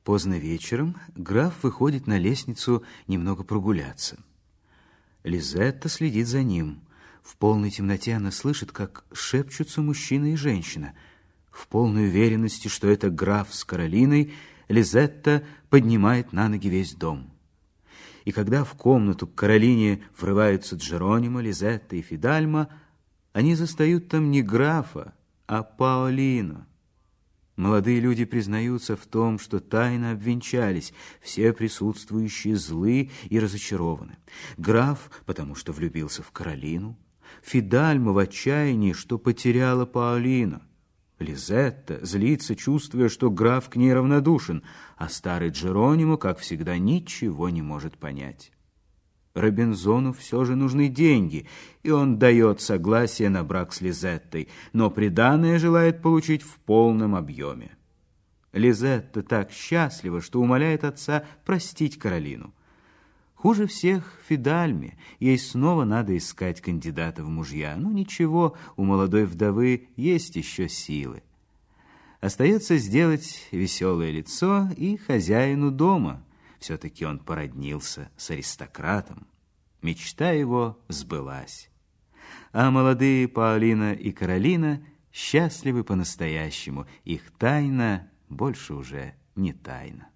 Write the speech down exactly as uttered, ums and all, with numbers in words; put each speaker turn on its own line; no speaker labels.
Поздно вечером граф выходит на лестницу немного прогуляться. Лизетта следит за ним. В полной темноте она слышит, как шепчутся мужчина и женщина. В полной уверенности, что это граф с Каролиной, Лизетта поднимает на ноги весь дом. И когда в комнату к Каролине врываются Джеронимо, Лизетта и Фидальма, они застают там не графа, а Паолино. Молодые люди признаются в том, что тайно обвенчались, все присутствующие злы и разочарованы. Граф, потому что влюбился в Каролину, Фидальма в отчаянии, что потеряла Паолино. Лизетта злится, чувствуя, что граф к ней равнодушен, а старый Джеронимо, как всегда, ничего не может понять. Робинзону все же нужны деньги, и он дает согласие на брак с Лизеттой, но приданое желает получить в полном объеме. Лизетта так счастлива, что умоляет отца простить Каролину. Хуже всех Фидальме, ей снова надо искать кандидата в мужья. Но ничего, у молодой вдовы есть еще силы. Остается сделать веселое лицо и хозяину дома. Все-таки он породнился с аристократом. Мечта его сбылась. А молодые Паолино и Каролина счастливы по-настоящему. Их тайна больше уже не тайна.